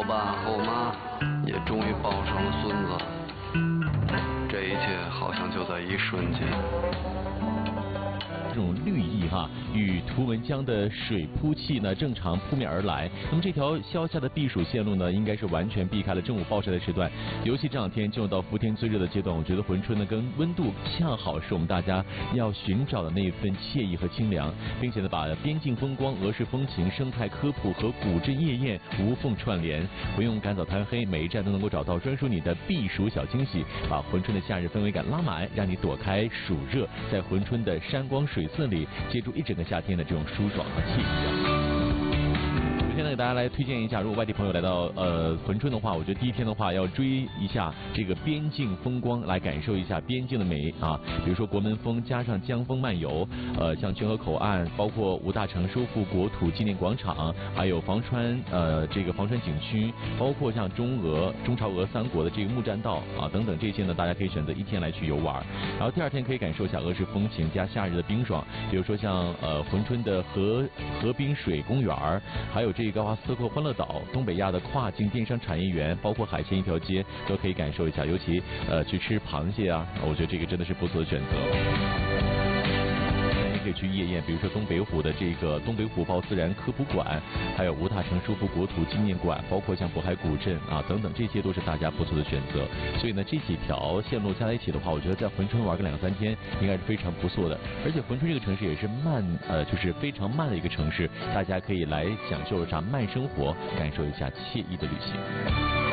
爸后妈也终于抱上了孙子，这一切好像就在一瞬间。 这种绿意与图文江的水铺气呢正常扑面而来。那么这条萧夏的避暑线路呢，应该是完全避开了正午暴晒的时段。尤其这两天进入到伏天最热的阶段，我觉得珲春呢跟温度恰好是我们大家要寻找的那一份惬意和清凉，并且呢把边境风光、俄式风情、生态科普和古镇夜宴无缝串联，不用赶早贪黑，每一站都能够找到专属你的避暑小惊喜，把珲春的夏日氛围感拉满，让你躲开暑热，在珲春的山光水色里接住一整个夏天的这种舒爽和惬意。今天呢，给大家来推荐一下，如果外地朋友来到珲春的话，我觉得第一天的话要追一下这个边境风光，来感受一下边境的美啊。比如说国门峰加上江风漫游，像泉河口岸，包括吴大成收复国土纪念广场，还有房川这个房川景区，包括像中朝俄三国的这个木栈道啊等等这些呢，大家可以选择一天来去游玩。然后第二天可以感受一下俄式风情加夏日的冰爽，比如说像珲春的河滨水公园，还有这个高华斯特欢乐岛、东北亚的跨境电商产业园，包括海鲜一条街都可以感受一下。尤其去吃螃蟹啊，我觉得这个真的是不错的选择。可以去夜宴，比如说东北虎的这个东北虎豹自然科普馆，还有吴大成收复国土纪念馆，包括像渤海古镇啊等等，这些都是大家不错的选择。所以呢，这几条线路加在一起的话，我觉得在珲春玩个2-3天应该是非常不错的。而且珲春这个城市也是就是非常慢的一个城市，大家可以来享受一下慢生活，感受一下惬意的旅行。